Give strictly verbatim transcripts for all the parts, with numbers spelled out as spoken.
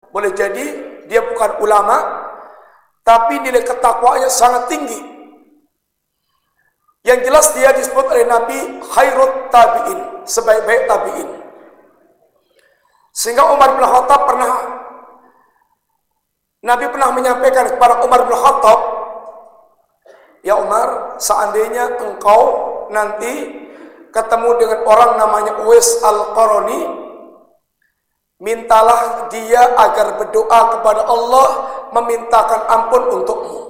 Boleh jadi dia bukan ulama, tapi nilai ketakwaannya sangat tinggi. Yang jelas dia disebut oleh Nabi khairut tabi'in, sebaik-baik tabi'in. Sehingga Umar bin Khattab pernah, Nabi pernah menyampaikan kepada Umar bin Khattab, ya Umar, seandainya engkau nanti ketemu dengan orang namanya Uwais Al-Qarani, mintalah dia agar berdoa kepada Allah memintakan ampun untukmu.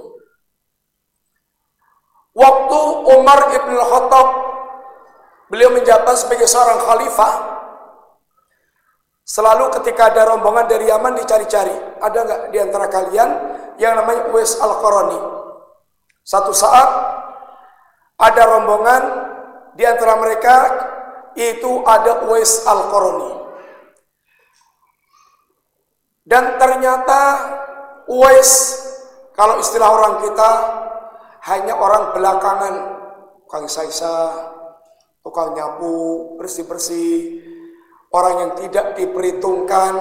Waktu Umar ibn Khattab beliau menjabat sebagai seorang khalifah, selalu ketika ada rombongan dari Yaman dicari-cari, ada nggak di antara kalian yang namanya Uwais Al-Qarani? Satu saat ada rombongan di antara mereka, itu ada Uwais Al-Qarani. Dan ternyata Uwais, kalau istilah orang kita, hanya orang belakangan, tukang isa-isa, tukang nyapu, bersih-bersih, orang yang tidak diperhitungkan.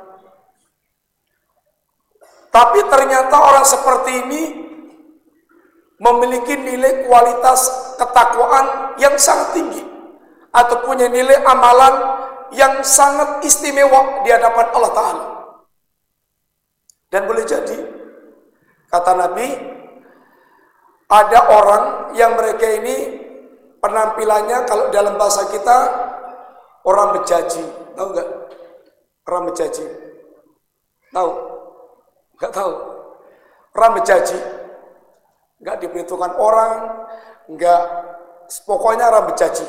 Tapi ternyata orang seperti ini memiliki nilai kualitas ketakwaan yang sangat tinggi, atau punya nilai amalan yang sangat istimewa di hadapan Allah Ta'ala. Dan boleh jadi, kata Nabi, ada orang yang mereka ini penampilannya kalau dalam bahasa kita orang bejaji. Tahu nggak? Orang bejaji. Tahu? Nggak tahu. Orang bejaji. Nggak diperhitungkan orang, nggak, pokoknya orang bejaji.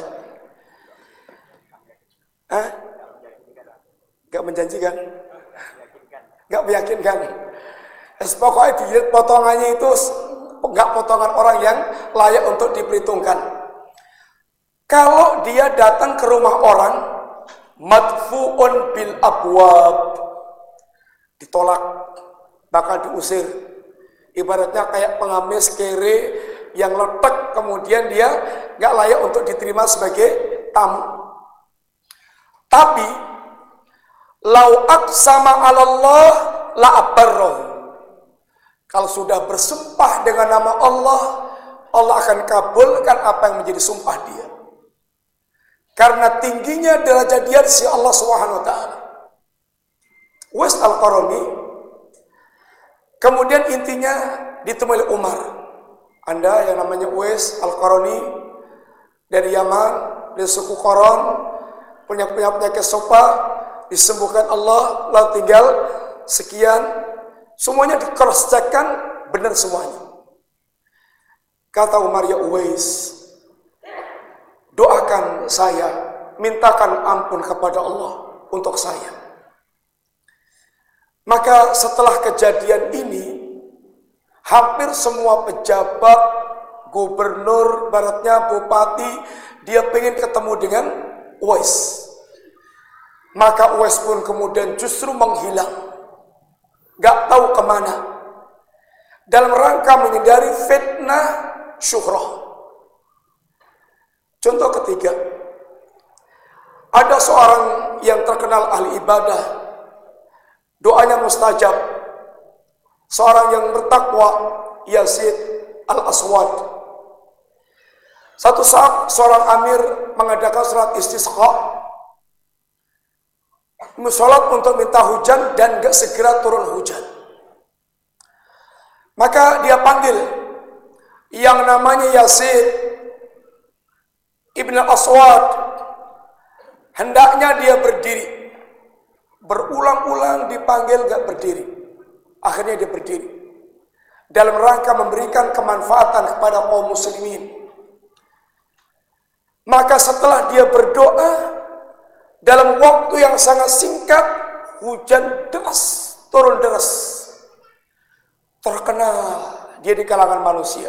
Hah? Nggak menjanjikan? Nggak meyakinkan. Pokoknya dilihat potongannya itu nggak potongan orang yang layak untuk diperhitungkan. Kalau dia datang ke rumah orang, madfu'un bil abwab, ditolak, bakal diusir. Ibaratnya kayak pengamis kere yang letek, kemudian dia nggak layak untuk diterima sebagai tamu. Tapi lau aqsama 'ala Allah la abarrahu. Kalau sudah bersumpah dengan nama Allah, Allah akan kabulkan apa yang menjadi sumpah dia. Karena tingginya derajat dia di sisi Allah Subhanahu wa taala. Uwais Al-Qarani kemudian intinya ditemui oleh Umar. Anda yang namanya Uwais Al-Qarani dari Yaman, dari suku Qaran, punya penyakit sopa, disembuhkan Allah, lalu tinggal sekian, semuanya di cross checkkan, benar semuanya. Kata Umar, ya Uwais, doakan saya, mintakan ampun kepada Allah untuk saya. Maka setelah kejadian ini, hampir semua pejabat, gubernur, baratnya bupati, dia pengen ketemu dengan Uwais. Maka Uwais pun kemudian justru menghilang, gak tahu kemana, dalam rangka menghindari fitnah syuhrah. Contoh ketiga, ada seorang yang terkenal ahli ibadah, doanya mustajab, seorang yang bertakwa, Yazid Al-Aswad. Satu saat seorang amir mengadakan salat istisqa, musolat untuk minta hujan dan gak segera turun hujan. Maka dia panggil yang namanya Yazid Ibn Aswad. Hendaknya dia berdiri, berulang-ulang dipanggil gak berdiri. Akhirnya dia berdiri dalam rangka memberikan kemanfaatan kepada kaum muslimin. Maka setelah dia berdoa, dalam waktu yang sangat singkat, hujan deras, turun deras. Terkenal dia di kalangan manusia.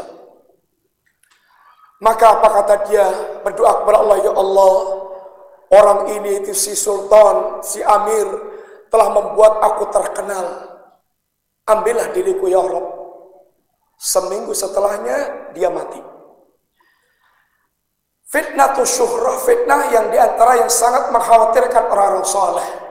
Maka apa kata dia? Berdoa kepada Allah, ya Allah, orang ini itu si sultan, si amir, telah membuat aku terkenal. Ambillah diriku ya Rabb. Seminggu setelahnya dia mati. Fitnah tu syuhrah, fitnah yang diantara yang sangat mengkhawatirkan orang-orang saleh.